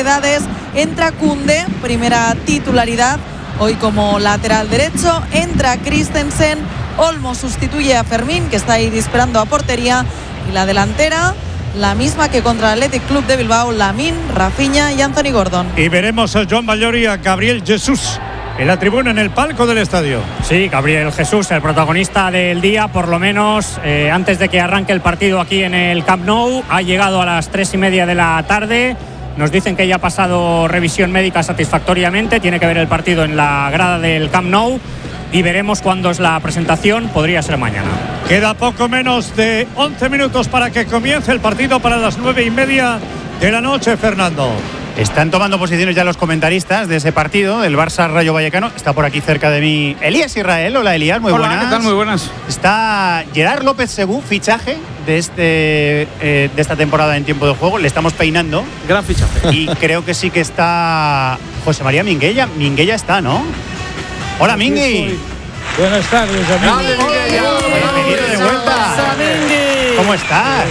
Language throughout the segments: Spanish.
novedades. Entra Koundé, primera titularidad hoy como lateral derecho. Entra Christensen. Olmo sustituye a Fermín, que está ahí disparando a portería. Y la delantera, la misma que contra el Athletic Club de Bilbao: Lamine, Rafinha y Anthony Gordon. Y veremos a Joan Ballor y a Gabriel Jesús en la tribuna, en el palco del estadio. Sí, Gabriel Jesús, el protagonista del día, por lo menos antes de que arranque el partido aquí en el Camp Nou. Ha llegado a las 3:30 de la tarde. Nos dicen que ya ha pasado revisión médica satisfactoriamente. Tiene que ver el partido en la grada del Camp Nou. Y veremos cuándo es la presentación. Podría ser mañana. Queda poco menos de 11 minutos para que comience el partido, para las 9:30 de la noche, Fernando. Están tomando posiciones ya los comentaristas de ese partido, del Barça Rayo Vallecano. Está por aquí cerca de mí Elías Israel. Hola, Elías, muy buenas. Hola, ¿qué tal? Muy buenas. Está Gerard López Segú, fichaje de esta temporada en tiempo de juego. Le estamos peinando. Gran fichaje. Y creo que sí que está José María Minguella. Minguella está, ¿no? Hola, Mingui. Buenas tardes, amigos. Bienvenido de vuelta. ¿Cómo estás?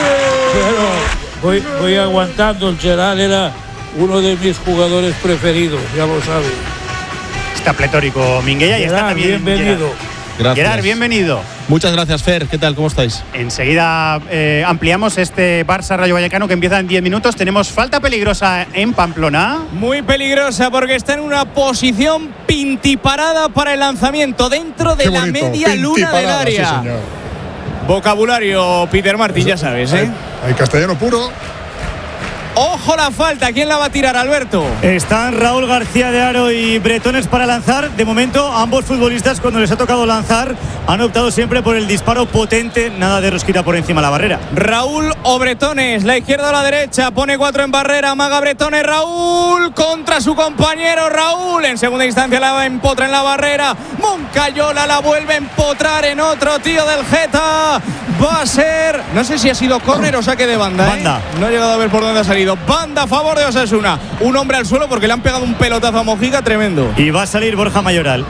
Bueno, voy aguantando. El Gerard era uno de mis jugadores preferidos, ya lo sabes. Está pletórico Minguella y Gerard, está también bienvenido. Gracias. Gerard, bienvenido. Muchas gracias, Fer. ¿Qué tal? ¿Cómo estáis? Enseguida ampliamos este Barça Rayo Vallecano que empieza en 10 minutos. Tenemos falta peligrosa en Pamplona. Muy peligrosa porque está en una posición pintiparada para el lanzamiento dentro de la media luna del área. Sí, Vocabulario, Peter Martin, ya sabes, ¿eh? Hay castellano puro. ¡Ojo la falta! ¿Quién la va a tirar, Alberto? Están Raúl García de Haro y Bretones para lanzar. De momento, ambos futbolistas, cuando les ha tocado lanzar, han optado siempre por el disparo potente, nada de rosquita por encima de la barrera. Raúl o Bretones, la izquierda o la derecha, pone 4 en barrera, amaga Bretones, Raúl contra su compañero. Raúl en segunda instancia la empotra en la barrera. Moncayola la vuelve a empotrar en otro tío del Geta. Va a ser, no sé si ha sido córner o saque de banda. Banda. No he llegado a ver por dónde ha salido. Banda a favor de Osasuna. Un hombre al suelo porque le han pegado un pelotazo a Mojica tremendo. Y va a salir Borja Mayoral.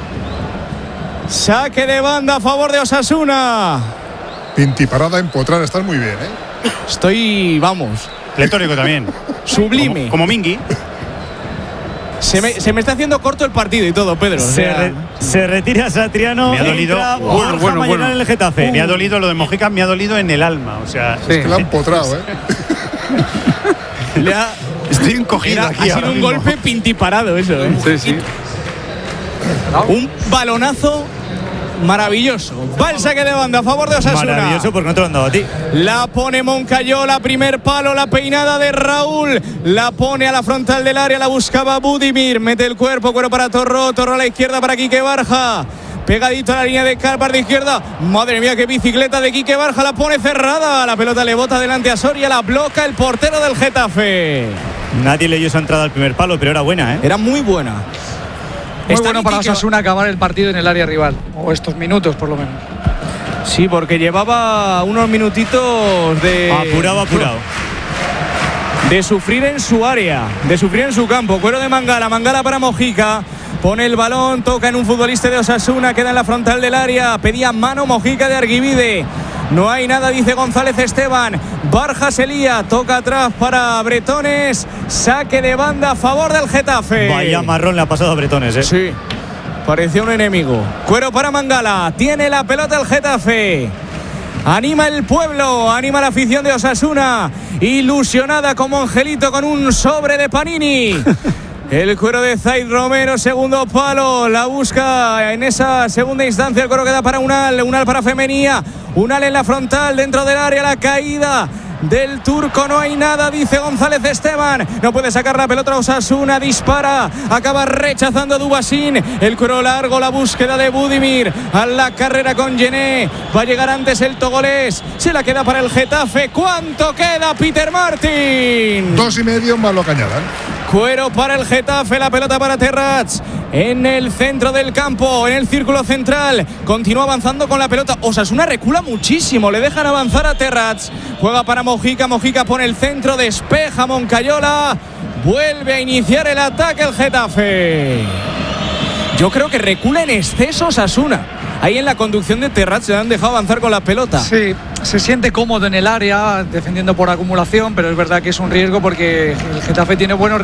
Saque de banda a favor de Osasuna. Pintiparada, empotrar, estás muy bien, ¿eh? Estoy, vamos, Pletórico también. sublime. Como Mingui. Se me está haciendo corto el partido y todo, Pedro. Se retira Satriano. Me ha dolido. Borja Mayoral en el Getafe. Me ha dolido lo de Mojica, me ha dolido en el alma. O sea, Es que la han empotrado, ¿eh? Estoy encogido Ha aquí. sido ahora un mismo. golpe pintiparado eso, ¿eh? Sí. Un balonazo maravilloso. Va el saque de banda a favor de Osasuna. Maravilloso, porque no te lo han dado a ti. La pone Moncayola, primer palo, la peinada de Raúl. La pone a la frontal del área, la buscaba Budimir. Mete el cuerpo para Torró. Torró a la izquierda para Quique Barja. Pegadito a la línea de Carpar de izquierda. Madre mía, qué bicicleta de Quique Barja. La pone cerrada. La pelota le bota delante a Soria. La bloca el portero del Getafe. Nadie leyó esa entrada al primer palo, pero era buena, ¿eh? Era muy buena. Muy Está bueno para Quique- Osasuna acabar el partido en el área rival. O estos minutos, por lo menos. Sí, porque llevaba unos minutitos de... Apurado. De sufrir en su área, de sufrir en su campo. Cuero de Mangala, Mangala para Mojica. Pone el balón, toca en un futbolista de Osasuna, queda en la frontal del área. Pedía mano Mojica de Arguivide. No hay nada, dice González Esteban. Barja se lía, toca atrás para Bretones. Saque de banda a favor del Getafe. Vaya marrón le ha pasado a Bretones, ¿eh? Sí, parecía un enemigo. Cuero para Mangala, tiene la pelota el Getafe. Anima el pueblo, anima la afición de Osasuna. Ilusionada como Angelito con un sobre de Panini. El cuero de Zaid Romero, segundo palo. La busca en esa segunda instancia. El cuero queda para Unal para Femenía. Unal en la frontal, dentro del área, la caída del turco, no hay nada, dice González Esteban. No puede sacar la pelota Osasuna, dispara, acaba rechazando Dubasín. El cuero largo, la búsqueda de Budimir. A la carrera con Gené. Va a llegar antes el togolés. Se la queda para el Getafe. ¿Cuánto queda, Peter Martin? 2,5 más lo que añadan. Cuero para el Getafe, la pelota para Terrats. En el centro del campo, en el círculo central. Continúa avanzando con la pelota. Osasuna recula muchísimo, le dejan avanzar a Terrats. Juega para Mojica, Mojica pone el centro, despeja Moncayola. Vuelve a iniciar el ataque el Getafe. Yo creo que recula en exceso Osasuna. Ahí en la conducción de Terrats se han dejado avanzar con la pelota. Sí, se siente cómodo en el área, defendiendo por acumulación, pero es verdad que es un riesgo porque el Getafe tiene buenos